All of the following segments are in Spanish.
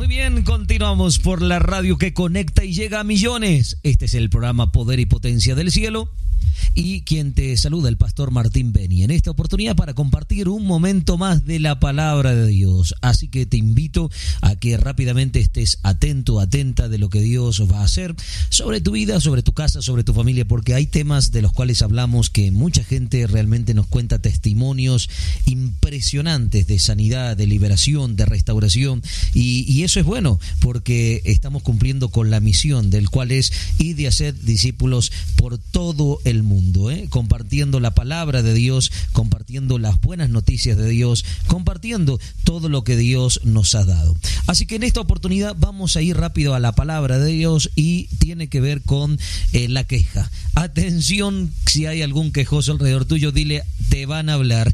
Muy bien, continuamos por la radio que conecta y llega a millones. Este es el programa Poder y Potencia del Cielo. Y quien te saluda, el pastor Martín Beni, en esta oportunidad para compartir un momento más de la palabra de Dios. Así que te invito a que rápidamente estés atento, atenta de lo que Dios va a hacer sobre tu vida, sobre tu casa, sobre tu familia, porque hay temas de los cuales hablamos que mucha gente realmente nos cuenta testimonios impresionantes de sanidad, de liberación, de restauración, y eso es bueno, porque estamos cumpliendo con la misión del cual es ir de hacer discípulos por todo el mundo, compartiendo la palabra de Dios, compartiendo las buenas noticias de Dios, compartiendo todo lo que Dios nos ha dado. Así que en esta oportunidad vamos a ir rápido a la palabra de Dios y tiene que ver con la queja. Atención, si hay algún quejoso alrededor tuyo, dile, te van a hablar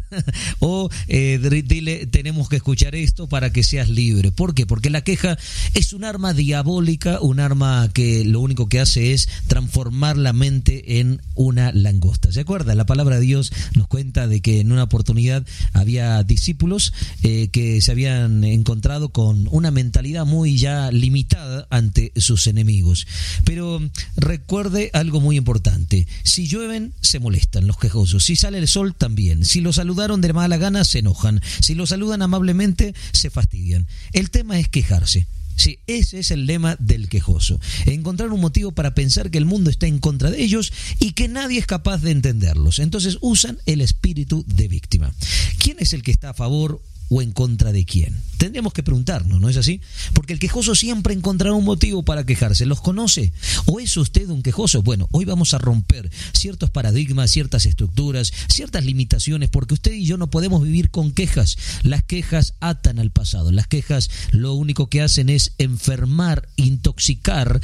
o dile, tenemos que escuchar esto para que seas libre. ¿Por qué? Porque la queja es un arma diabólica, un arma que lo único que hace es transformar la mente en una langosta. ¿Se acuerda? La palabra de Dios nos cuenta de que en una oportunidad había discípulos que se habían encontrado con una mentalidad muy ya limitada ante sus enemigos. Pero recuerde algo muy importante: si llueven, se molestan los quejosos; si sale el sol, también; si lo saludaron de mala gana, se enojan; si lo saludan amablemente, se fastidian. El tema es quejarse. Sí, ese es el lema del quejoso: encontrar un motivo para pensar que el mundo está en contra de ellos y que nadie es capaz de entenderlos. Entonces usan el espíritu de víctima. ¿Quién es el que está a favor o en contra de quién? Tendríamos que preguntarnos, ¿no es así? Porque el quejoso siempre encontrará un motivo para quejarse. ¿Los conoce? ¿O es usted un quejoso? Bueno, hoy vamos a romper ciertos paradigmas, ciertas estructuras, ciertas limitaciones, porque usted y yo no podemos vivir con quejas. Las quejas atan al pasado. Las quejas lo único que hacen es enfermar, intoxicar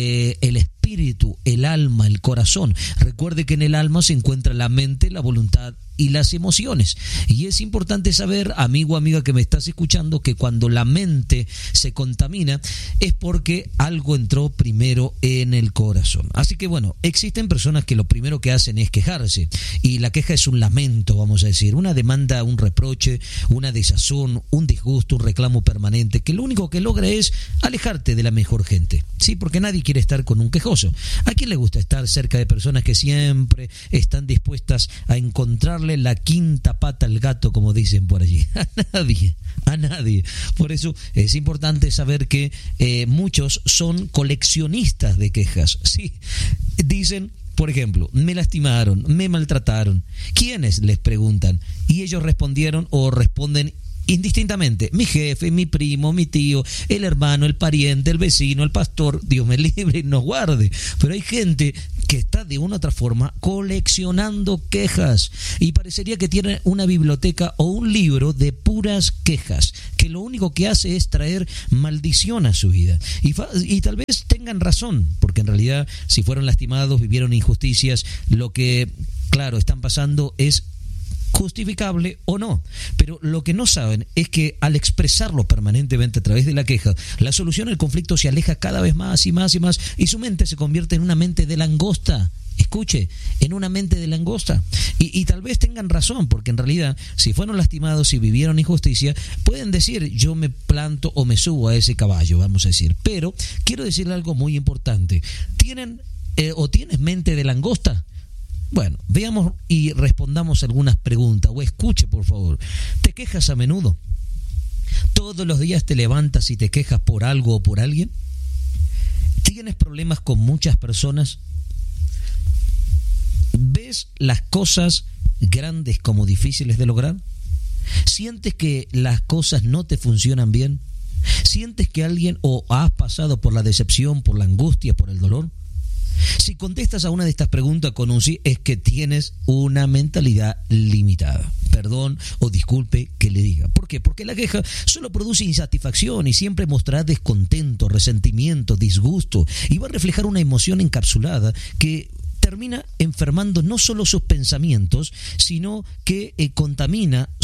el espíritu, el alma, el corazón. Recuerde que en el alma se encuentra la mente, la voluntad y las emociones. Y es importante saber, amigo, amiga que me estás escuchando, que cuando la mente se contamina es porque algo entró primero en el corazón. Así que bueno, existen personas que lo primero que hacen es quejarse, y la queja es un lamento, vamos a decir, una demanda, un reproche, una desazón, un disgusto, un reclamo permanente, que lo único que logra es alejarte de la mejor gente. Sí, porque nadie quiere estar con un quejoso. ¿A quién le gusta estar cerca de personas que siempre están dispuestas a encontrarle la quinta pata al gato, como dicen por allí? A nadie. Por eso es importante saber que muchos son coleccionistas de quejas. Sí, dicen, por ejemplo, me lastimaron, me maltrataron. ¿Quiénes?, les preguntan. Y ellos respondieron o responden indistintamente: mi jefe, mi primo, mi tío, el hermano, el pariente, el vecino, el pastor. Dios me libre y nos guarde. Pero hay gente que está de una u otra forma coleccionando quejas, y parecería que tiene una biblioteca o un libro de puras quejas, que lo único que hace es traer maldición a su vida. Y tal vez tengan razón, porque en realidad, si fueron lastimados, vivieron injusticias, lo que, claro, están pasando es justificable o no. Pero lo que no saben es que al expresarlo permanentemente a través de la queja, la solución al conflicto se aleja cada vez más y más y más, y su mente se convierte en una mente de langosta. Escuche, en una mente de langosta. Y tal vez tengan razón, porque en realidad, si fueron lastimados y vivieron injusticia, pueden decir: yo me planto o me subo a ese caballo, vamos a decir. Pero quiero decirle algo muy importante: ¿tienes mente de langosta? Bueno, veamos y respondamos algunas preguntas. O escuche, por favor. ¿Te quejas a menudo? ¿Todos los días te levantas y te quejas por algo o por alguien? ¿Tienes problemas con muchas personas? ¿Ves las cosas grandes como difíciles de lograr? ¿Sientes que las cosas no te funcionan bien? ¿Sientes que alguien o has pasado por la decepción, por la angustia, por el dolor? Si contestas a una de estas preguntas con un sí, es que tienes una mentalidad limitada. Perdón o disculpe que le diga. ¿Por qué? Porque la queja solo produce insatisfacción y siempre mostrará descontento, resentimiento, disgusto, y va a reflejar una emoción encapsulada que termina enfermando no solo sus pensamientos, sino que contamina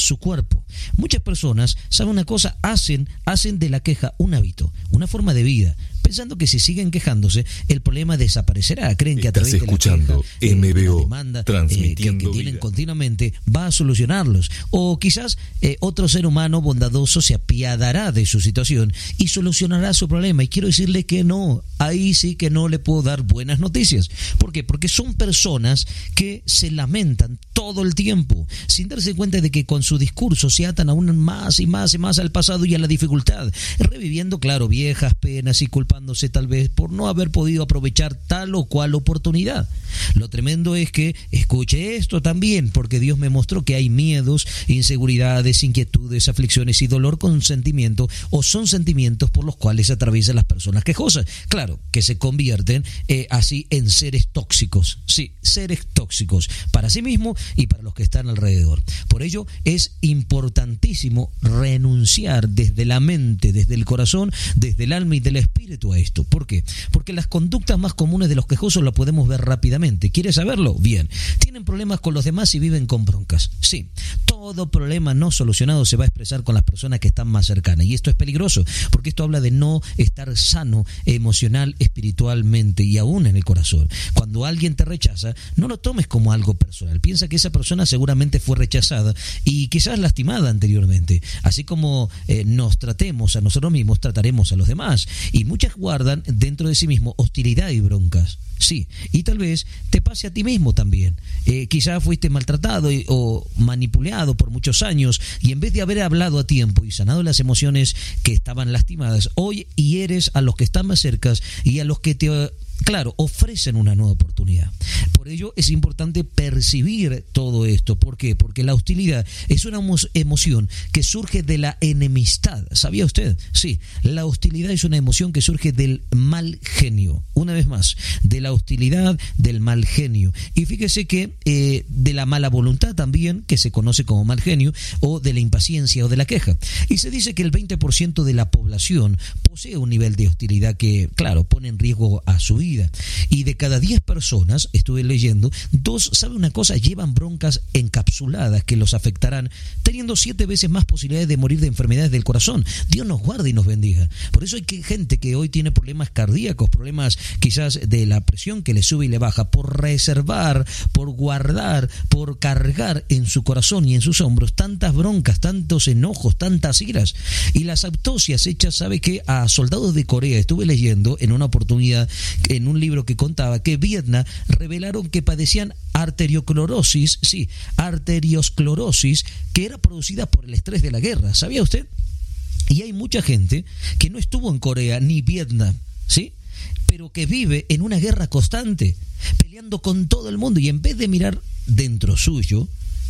su cuerpo. Muchas personas, ¿saben una cosa? Hacen de la queja un hábito, una forma de vida, pensando que si siguen quejándose, el problema desaparecerá. Creen que a través de la queja, MBO, la demanda transmitiendo que tienen vida continuamente, va a solucionarlos. O quizás otro ser humano bondadoso se apiadará de su situación y solucionará su problema. Y quiero decirle que no, ahí sí que no le puedo dar buenas noticias. ¿Por qué? Porque son personas que se lamentan todo el tiempo, sin darse cuenta de que con su discurso se atan aún más y más y más al pasado y a la dificultad, reviviendo, claro, viejas penas y culpándose tal vez por no haber podido aprovechar tal o cual oportunidad. Lo tremendo es que escuche esto también, porque Dios me mostró que hay miedos, inseguridades, inquietudes, aflicciones y dolor con sentimiento, o son sentimientos por los cuales atraviesan las personas quejosas. Claro, que se convierten así en seres tóxicos. Sí, seres tóxicos para sí mismo y para los que están alrededor. Por ello es importantísimo renunciar desde la mente, desde el corazón, desde el alma y del espíritu a esto. ¿Por qué? Porque las conductas más comunes de los quejosos las podemos ver rápidamente. ¿Quieres saberlo? Bien. Tienen problemas con los demás y viven con broncas. Sí. Todo problema no solucionado se va a expresar con las personas que están más cercanas. Y esto es peligroso, porque esto habla de no estar sano emocional, espiritualmente y aún en el corazón. Cuando alguien te rechaza, no lo tomes como algo personal. Piensa que esa persona seguramente fue rechazada y quizás lastimada anteriormente. Así como nos tratemos a nosotros mismos, trataremos a los demás. Y muchas guardan dentro de sí mismos hostilidad y broncas. Sí, y tal vez te pase a ti mismo también. Quizás fuiste maltratado o manipulado por muchos años y en vez de haber hablado a tiempo y sanado las emociones que estaban lastimadas, hoy hieres a los que están más cerca y a los que te ofrecen una nueva oportunidad. Por ello es importante percibir todo esto. ¿Por qué? Porque la hostilidad es una emoción que surge de la enemistad. ¿Sabía usted? Sí, la hostilidad es una emoción que surge del mal genio. Una vez más, de la hostilidad, del mal genio. Y fíjese que de la mala voluntad también, que se conoce como mal genio, o de la impaciencia o de la queja. Y se dice que el 20% de la población posee un nivel de hostilidad que, claro, pone en riesgo a su vida. Y de cada 10 personas, estuve leyendo, 2, ¿sabe una cosa? Llevan broncas encapsuladas que los afectarán, teniendo 7 veces más posibilidades de morir de enfermedades del corazón. Dios nos guarde y nos bendiga. Por eso hay gente que hoy tiene problemas cardíacos, problemas quizás de la presión que le sube y le baja, por reservar, por guardar, por cargar en su corazón y en sus hombros tantas broncas, tantos enojos, tantas iras. Y las autopsias hechas, ¿sabe qué? A soldados de Corea, estuve leyendo en una oportunidad, en un libro que contaba que Vietnam revelaron que padecían arteriosclerosis, que era producida por el estrés de la guerra. ¿Sabía usted? Y hay mucha gente que no estuvo en Corea ni Vietnam, ¿sí?, pero que vive en una guerra constante, peleando con todo el mundo, y en vez de mirar dentro suyo,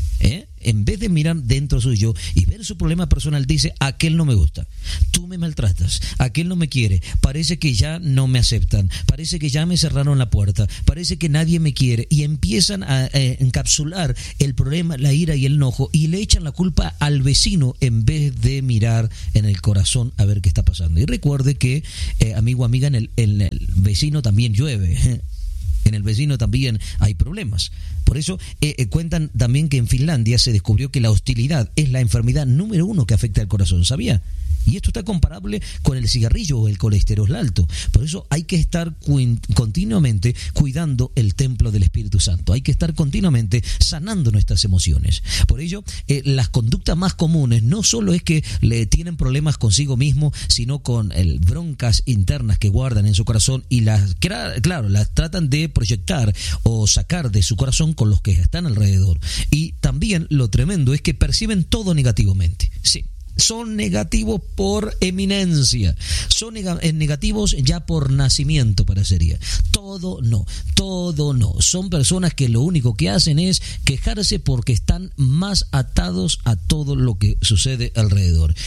y ver su problema personal, dice: aquel no me gusta, tú me maltratas, aquel no me quiere, parece que ya no me aceptan, parece que ya me cerraron la puerta, parece que nadie me quiere, y empiezan a encapsular el problema, la ira y el enojo, y le echan la culpa al vecino en vez de mirar en el corazón a ver qué está pasando. Y recuerde que, amigo, amiga, en el vecino también llueve, en el vecino también hay problemas. Por eso cuentan también que en Finlandia se descubrió que la hostilidad es la enfermedad número 1 que afecta al corazón. ¿Sabía? Y esto está comparable con el cigarrillo o el colesterol alto. Por eso hay que estar continuamente cuidando el templo del Espíritu Santo. Hay que estar continuamente sanando nuestras emociones. Por ello, las conductas más comunes no solo es que le tienen problemas consigo mismo, sino con broncas internas que guardan en su corazón y las tratan de proyectar o sacar de su corazón con los que están alrededor. Y también lo tremendo es que perciben todo negativamente. Sí. Son negativos por eminencia, son negativos ya por nacimiento, parecería. Todo no. Son personas que lo único que hacen es quejarse porque están más atados a todo lo que sucede alrededor. Frente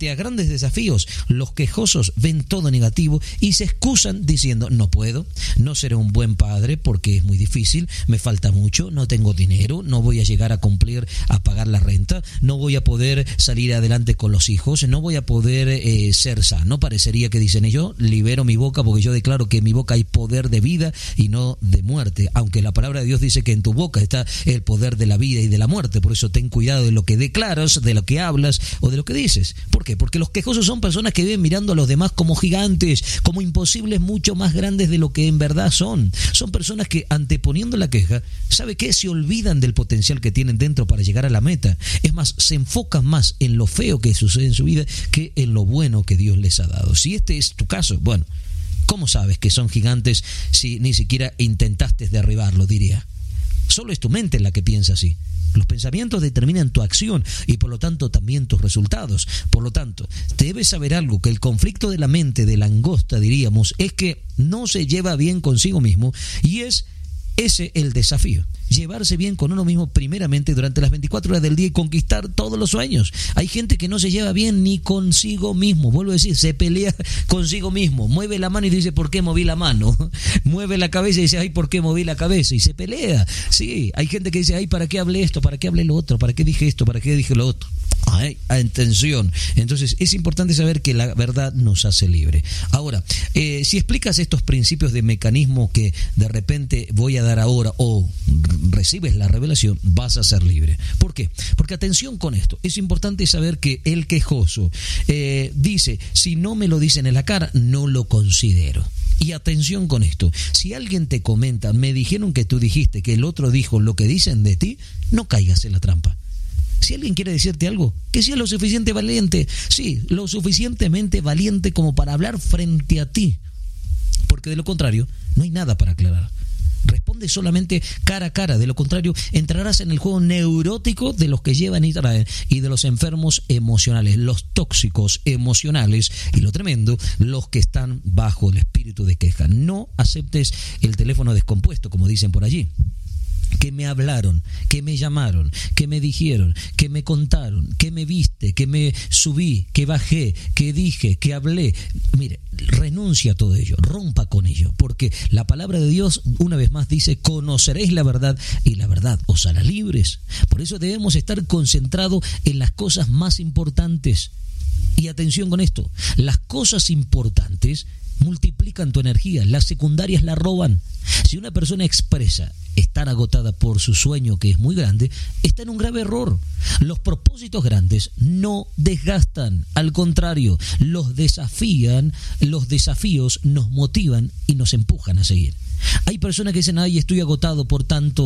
frente a grandes desafíos, los quejosos ven todo negativo y se excusan diciendo: no puedo, no seré un buen padre porque es muy difícil, me falta mucho, no tengo dinero, no voy a llegar a cumplir, a pagar la renta, no voy a poder salir adelante con los hijos, no voy a poder ser sano. Parecería que dicen: yo libero mi boca porque yo declaro que en mi boca hay poder de vida y no de muerte, aunque la palabra de Dios dice que en tu boca está el poder de la vida y de la muerte. Por eso ten cuidado de lo que declaras, de lo que hablas o de lo que dices. ¿Por qué? Porque los quejosos son personas que viven mirando a los demás como gigantes, como imposibles mucho más grandes de lo que en verdad son. Son personas que, anteponiendo la queja, ¿sabe qué? Se olvidan del potencial que tienen dentro para llegar a la meta. Es más, se enfocan más en lo feo que sucede en su vida que en lo bueno que Dios les ha dado. Si este es tu caso, bueno, ¿cómo sabes que son gigantes si ni siquiera intentaste derribarlo? Diría. Solo es tu mente la que piensa así. Los pensamientos determinan tu acción y por lo tanto también tus resultados. Por lo tanto, debes saber algo, que el conflicto de la mente, de langosta diríamos, es que no se lleva bien consigo mismo, y es ese el desafío. Llevarse bien con uno mismo primeramente durante las 24 horas del día y conquistar todos los sueños. Hay gente que no se lleva bien ni consigo mismo. Vuelvo a decir, se pelea consigo mismo. Mueve la mano y dice: ¿por qué moví la mano? Mueve la cabeza y dice: ay, ¿por qué moví la cabeza? Y se pelea. Sí, hay gente que dice: ay, ¿para qué hablé esto? ¿Para qué hablé lo otro? ¿Para qué dije esto? ¿Para qué dije lo otro? Ay, atención. Entonces es importante saber que la verdad nos hace libre. Ahora, si explicas estos principios de mecanismo que de repente voy a dar ahora, o recibes la revelación, vas a ser libre. ¿Por qué? Porque atención con esto, es importante saber que el quejoso dice: si no me lo dicen en la cara, no lo considero. Y atención con esto, si alguien te comenta: me dijeron que tú dijiste, que el otro dijo lo que dicen de ti, no caigas en la trampa. Si alguien quiere decirte algo, que sea lo suficiente valiente, sí, lo suficientemente valiente como para hablar frente a ti, porque de lo contrario no hay nada para aclarar. Responde solamente cara a cara, de lo contrario entrarás en el juego neurótico de los que llevan y traen, y de los enfermos emocionales, los tóxicos emocionales, y lo tremendo, los que están bajo el espíritu de queja. No aceptes el teléfono descompuesto, como dicen por allí. Que me hablaron, que me llamaron, que me dijeron, que me contaron, que me viste, que me subí, que bajé, que dije, que hablé. Mire, renuncia a todo ello, rompa con ello, porque la palabra de Dios una vez más dice: conoceréis la verdad y la verdad os hará libres. Por eso debemos estar concentrados en las cosas más importantes. Y atención con esto, las cosas importantes multiplican tu energía, las secundarias la roban. Si una persona expresa estar agotada por su sueño, que es muy grande, está en un grave error. Los propósitos grandes no desgastan, al contrario, los desafían, los desafíos nos motivan y nos empujan a seguir. Hay personas que dicen: ay, estoy agotado por tanto,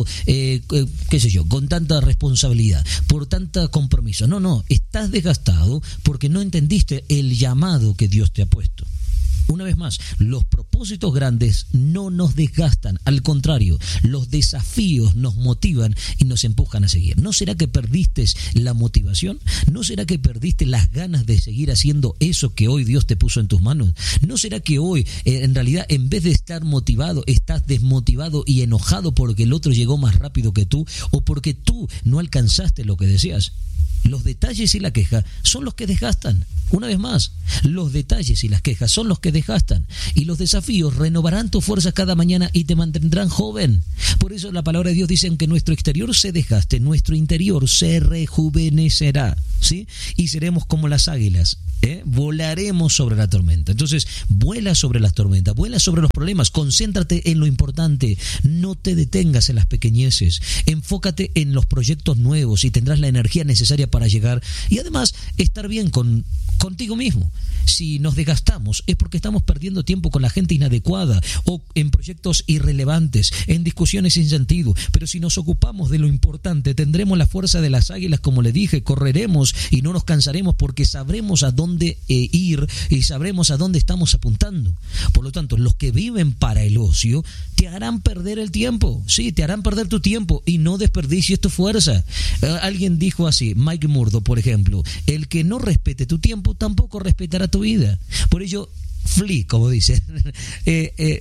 con tanta responsabilidad, por tanta compromiso. No, estás desgastado porque no entendiste el llamado que Dios te ha puesto. Una vez más, los propósitos grandes no nos desgastan, al contrario, los desafíos nos motivan y nos empujan a seguir. ¿No será que perdiste la motivación? ¿No será que perdiste las ganas de seguir haciendo eso que hoy Dios te puso en tus manos? ¿No será que hoy, en realidad, en vez de estar motivado, estás desmotivado y enojado porque el otro llegó más rápido que tú, o porque tú no alcanzaste lo que deseas? Los detalles y la queja son los que desgastan. Una vez más, los detalles y las quejas son los que desgastan, y los desafíos renovarán tus fuerzas cada mañana y te mantendrán joven. Por eso la palabra de Dios dice: aunque nuestro exterior se desgaste, nuestro interior se rejuvenecerá, ¿sí? Y seremos como las águilas, volaremos sobre la tormenta. Entonces, vuela sobre las tormentas, vuela sobre los problemas, concéntrate en lo importante, no te detengas en las pequeñeces, enfócate en los proyectos nuevos y tendrás la energía necesaria para llegar, y además estar bien contigo mismo. Si nos desgastamos es porque estamos perdiendo tiempo con la gente inadecuada, o en proyectos irrelevantes, en discusiones sin sentido. Pero si nos ocupamos de lo importante, tendremos la fuerza de las águilas, como le dije, correremos y no nos cansaremos porque sabremos a dónde ir y sabremos a dónde estamos apuntando. Por lo tanto, los que viven para el ocio te harán perder el tiempo, sí, te harán perder tu tiempo, y no desperdicies tu fuerza. Alguien dijo así, Mike Murdo, por ejemplo: el que no respete tu tiempo tampoco respetará tu vida. Por ello, flee, como dicen,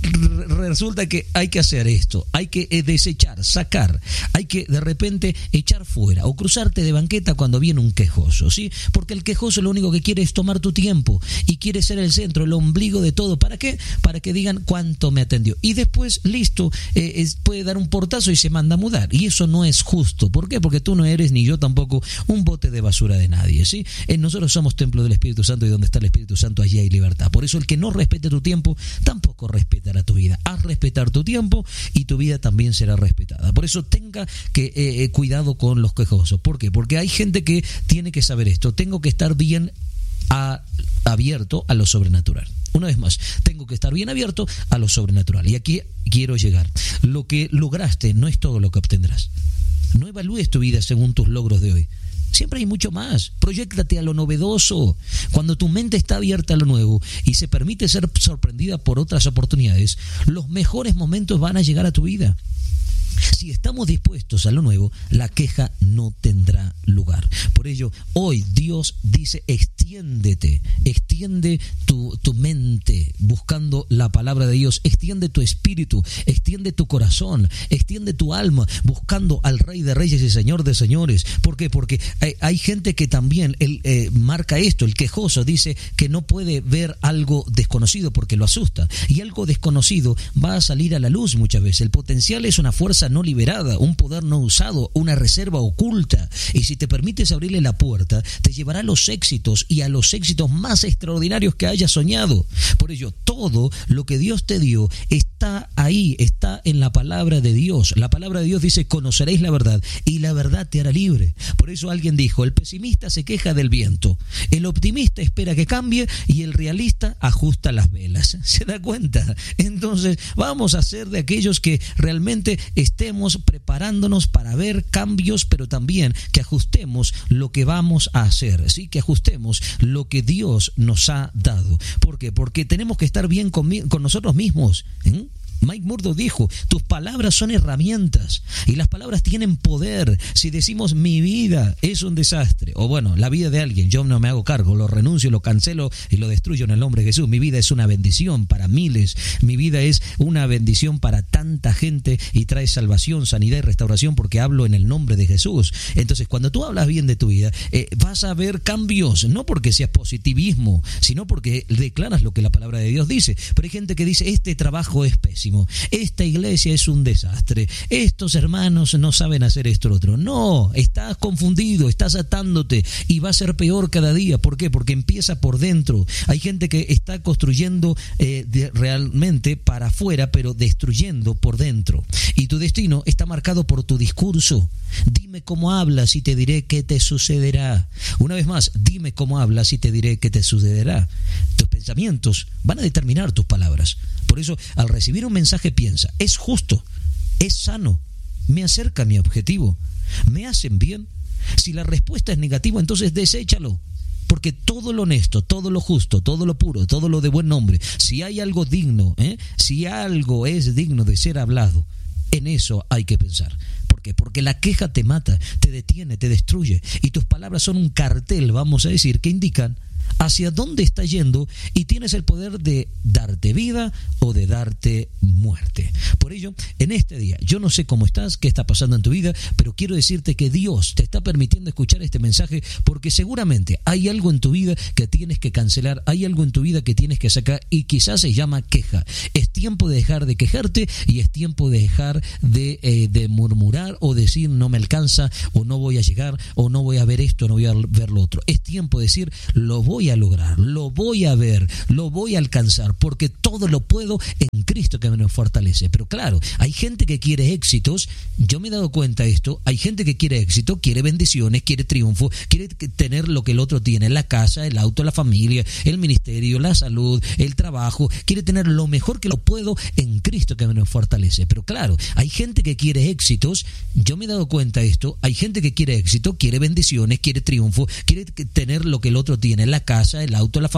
resulta que hay que hacer esto, hay que desechar, sacar, hay que de repente echar fuera o cruzarte de banqueta cuando viene un quejoso, ¿sí? Porque el quejoso lo único que quiere es tomar tu tiempo y quiere ser el centro, el ombligo de todo. ¿Para qué? Para que digan cuánto me atendió. Y después, listo, puede dar un portazo y se manda a mudar. Y eso no es justo. ¿Por qué? Porque tú no eres, ni yo tampoco, un bote de basura de nadie, ¿sí? Nosotros somos templo del Espíritu Santo y donde está el Espíritu Santo, allí hay libertad. Por eso el que no respete tu tiempo, tampoco respetará tu vida. Haz respetar tu tiempo y tu vida también será respetada. Por eso tenga que cuidado con los quejosos. ¿Por qué? Porque hay gente que tiene que saber esto. Tengo que estar bien abierto a lo sobrenatural. Una vez más, tengo que estar bien abierto a lo sobrenatural. Y aquí quiero llegar. Lo que lograste no es todo lo que obtendrás. No evalúes tu vida según tus logros de hoy. Siempre hay mucho más. Proyéctate a lo novedoso. Cuando tu mente está abierta a lo nuevo y se permite ser sorprendida por otras oportunidades, los mejores momentos van a llegar a tu vida. Si estamos dispuestos a lo nuevo, la queja no tendrá lugar. Por ello, hoy Dios dice, extiéndete, extiende tu mente buscando la palabra de Dios, extiende tu espíritu, extiende tu corazón, extiende tu alma buscando al Rey de Reyes y Señor de Señores. ¿Por qué? Porque hay gente que también marca esto, el quejoso dice que no puede ver algo desconocido porque lo asusta, y algo desconocido va a salir a la luz muchas veces. El potencial es una fuerza no liberada, un poder no usado, una reserva oculta, y si te permites abrirle la puerta, te llevará a los éxitos y a los éxitos más extraordinarios que hayas soñado. Por ello, todo lo que Dios te dio está ahí, está en la palabra de Dios. La palabra de Dios dice, conoceréis la verdad y la verdad te hará libre. Por eso alguien dijo, el pesimista se queja del viento, el optimista espera que cambie y el realista ajusta las velas. ¿Se da cuenta? Entonces vamos a ser de aquellos que realmente estemos preparándonos para ver cambios, pero también que ajustemos lo que vamos a hacer, ¿sí? Que ajustemos lo que Dios nos ha dado. ¿Por qué? Porque tenemos que estar bien con nosotros mismos. Mike Murdo dijo, tus palabras son herramientas y las palabras tienen poder. Si decimos mi vida es un desastre, o bueno, la vida de alguien, yo no me hago cargo, lo renuncio, lo cancelo y lo destruyo en el nombre de Jesús. Mi vida es una bendición para miles, mi vida es una bendición para tanta gente y trae salvación, sanidad y restauración porque hablo en el nombre de Jesús. Entonces, cuando tú hablas bien de tu vida, vas a ver cambios, no porque seas positivismo, sino porque declaras lo que la palabra de Dios dice. Pero hay gente que dice, este trabajo es pésimo, esta iglesia es un desastre, estos hermanos no saben hacer esto o otro. No, estás confundido, estás atándote y va a ser peor cada día. ¿Por qué? Porque empieza por dentro. Hay gente que está construyendo realmente para afuera, pero destruyendo por dentro. Y tu destino está marcado por tu discurso. Dime cómo hablas y te diré qué te sucederá. Una vez más, dime cómo hablas y te diré qué te sucederá. Tus pensamientos van a determinar tus palabras. Por eso, al recibir un mensaje, piensa, ¿es justo? ¿Es sano? ¿Me acerca a mi objetivo? ¿Me hacen bien? Si la respuesta es negativa, entonces deséchalo. Porque todo lo honesto, todo lo justo, todo lo puro, todo lo de buen nombre, si hay algo digno, si algo es digno de ser hablado, en eso hay que pensar. ¿Por qué? Porque la queja te mata, te detiene, te destruye. Y tus palabras son un cartel, vamos a decir, que indican hacia dónde está yendo y tienes el poder de darte vida o de darte muerte. Por ello, en este día, yo no sé cómo estás, qué está pasando en tu vida, pero quiero decirte que Dios te está permitiendo escuchar este mensaje porque seguramente hay algo en tu vida que tienes que cancelar, hay algo en tu vida que tienes que sacar y quizás se llama queja. Es tiempo de dejar de quejarte y es tiempo de dejar de murmurar o decir no me alcanza o no voy a llegar o no voy a ver esto, no voy a ver lo otro. Es tiempo de decir lo voy a lograr, lo voy a ver, lo voy a alcanzar, porque todo lo puedo en Cristo que me fortalece. Pero claro, hay gente que quiere éxitos, yo me he dado cuenta de esto, hay gente que quiere éxito, quiere bendiciones, quiere triunfo, quiere tener lo que el otro tiene, la casa, el auto, la familia, el ministerio, la salud, el trabajo, quiere tener lo mejor que lo puedo en Cristo que me fortalece. Pero claro, hay gente que quiere éxitos, yo me he dado cuenta de esto, hay gente que quiere éxito, quiere bendiciones, quiere triunfo, quiere tener lo que el otro tiene, la casa, el auto, la familia,